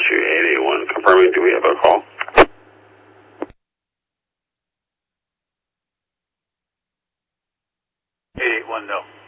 troubleshoot 881. Confirming, do we have a call? 881, no.